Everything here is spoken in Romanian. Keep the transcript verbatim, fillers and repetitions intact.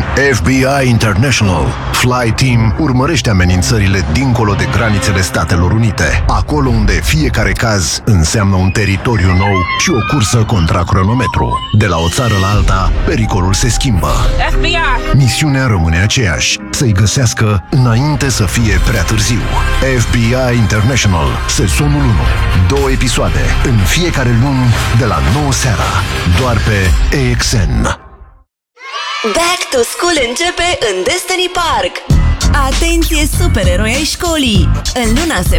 F B I International. Fly Team urmărește amenințările dincolo de granițele Statelor Unite, acolo unde fiecare caz înseamnă un teritoriu nou și o cursă contra cronometru. De la o țară la alta, pericolul se schimbă. F B I! Misiunea rămâne aceeași, să-i găsească înainte să fie prea târziu. F B I International, sezonul unu. Două episoade în fiecare luni de la nouă seara, doar pe A X N. Back to School începe în Destiny Park. Atenție, supereroi ai școlii! În luna septembrie